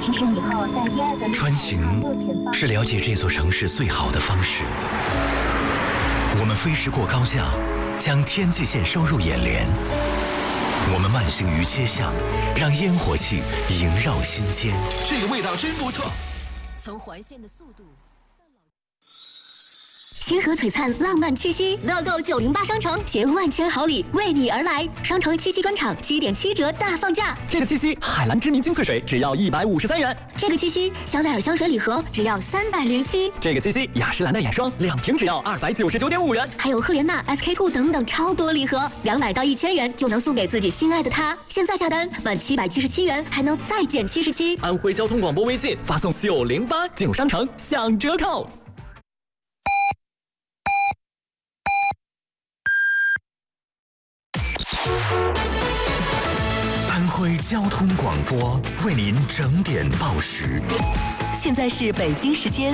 其实以后在第二个穿行是了解这座城市最好的方式。我们飞驰过高架，将天际线收入眼帘。我们慢行于街巷，让烟火气萦绕心间。 这个味道真不错。 从环线的速度。 星河璀璨，浪漫气息，乐购908商城携万千好礼为你而来。商城七夕专场7.7折大放价。 这个七夕，海蓝之谜精粹水只要153元。 这个七夕，香奈儿香水礼盒只要307。 这个七夕，雅诗兰黛眼霜2瓶只要299.5元。 还有赫莲娜、SK-2等等超多礼盒，200到1000元就能送给自己心爱的他。现在下单满777元还能再减77。 安徽交通广播微信发送908进入商城享折扣。 安徽交通广播为您整点报时。 现在是北京时间